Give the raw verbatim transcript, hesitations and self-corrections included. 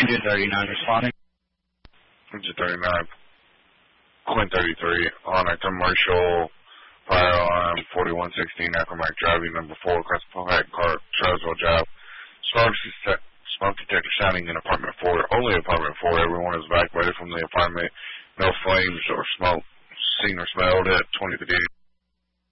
Engine thirty-nine responding. Engine thirty-nine, Quinn thirty-three, on a commercial fire alarm, forty-one sixteen Acromac driving, number four, classified car, Charlesville job. Smoke, detect, smoke detector sounding in apartment four, only apartment four. Everyone is evacuated from the apartment. No flames or smoke seen or smelled at twenty fifty.